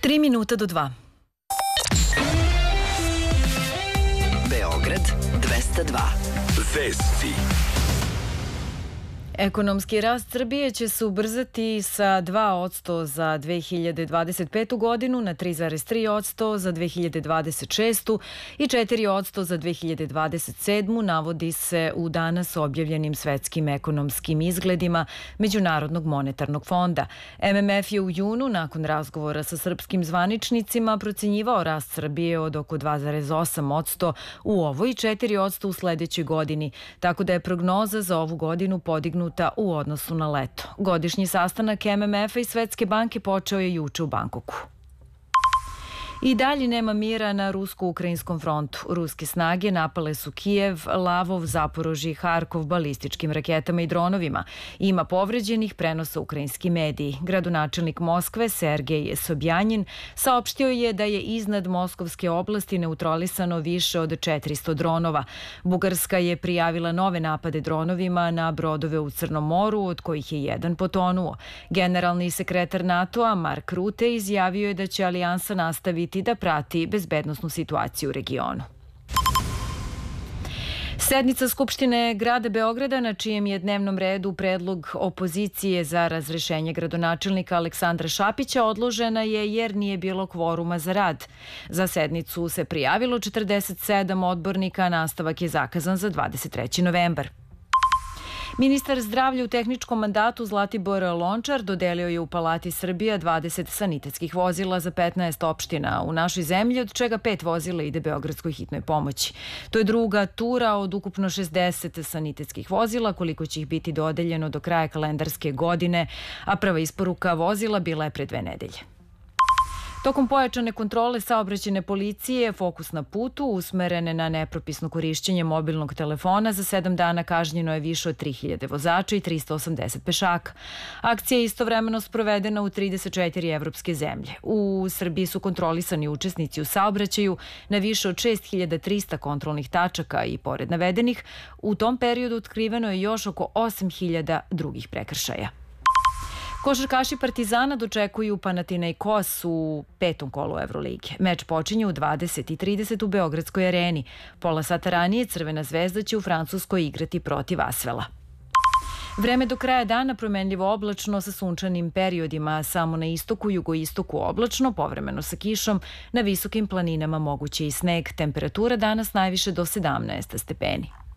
3 minuta do 2. Beograd 202. Vesti. Ekonomski rast Srbije će se ubrzati sa 2% za 2025. godinu na 3,3% za 2026. i 4% za 2027. navodi se u danas objavljenim svetskim ekonomskim izgledima Međunarodnog monetarnog fonda. MMF je u junu, nakon razgovora sa srpskim zvaničnicima, procenjivao rast Srbije od oko 2,8% u ovoj i 4% u sledećoj godini, tako da je prognoza za ovu godinu podignuta u odnosu na leto. Godišnji sastanak MMF-a i Svetske banke počeo je juče u Bangkoku. I dalje nema mira na rusko-ukrajinskom frontu. Ruske snage napale su Kijev, Lavov, Zaporožje i Harkov balističkim raketama i dronovima. Ima povređenih, prenose ukrajinski mediji. Gradonačelnik Moskve Sergej Sobjanin saopštio je da je iznad Moskovske oblasti neutralisano više od 400 dronova. Bugarska je prijavila nove napade dronovima na brodove u Crnom moru, od kojih je jedan potonuo. Generalni sekretar NATO-a Mark Rutte izjavio je da će alijansa nastaviti da prati bezbednosnu situaciju u regionu. Sednica Skupštine grada Beograda, na čijem je dnevnom redu predlog opozicije za razrešenje gradonačelnika Aleksandra Šapića, odložena je jer nije bilo kvoruma za rad. Za sednicu se prijavilo 47 odbornika, a nastavak je zakazan za 23. novembar. Ministar zdravlja u tehničkom mandatu Zlatibor Lončar dodelio je u Palati Srbija 20 sanitetskih vozila za 15 opština u našoj zemlji, od čega 5 vozila ide Beogradskoj hitnoj pomoći. To je druga tura od ukupno 60 sanitetskih vozila, koliko će ih biti dodeljeno do kraja kalendarske godine, a prva isporuka vozila bila je pre 2 nedelje. Tokom pojačane kontrole saobraćajne policije, fokus na putu, usmerene na nepropisno korišćenje mobilnog telefona, za 7 dana kažnjeno je više od 3000 vozača i 380 pešaka. Akcija je istovremeno sprovedena u 34 evropske zemlje. U Srbiji su kontrolisani učesnici u saobraćaju na više od 6300 kontrolnih tačaka i, pored navedenih, u tom periodu otkriveno je još oko 8000 drugih prekršaja. Košarkaši Partizana dočekuju Panathinaikos u 5. kolu Evrolige. Meč počinje u 20:30 u Beogradskoj areni. Pola sata ranije Crvena zvezda će u Francuskoj igrati protiv Asvela. Vreme do kraja dana promenljivo oblačno sa sunčanim periodima, samo na istoku, jugoistoku oblačno, povremeno sa kišom, na visokim planinama moguće i sneg. Temperatura danas najviše do 17 stepeni.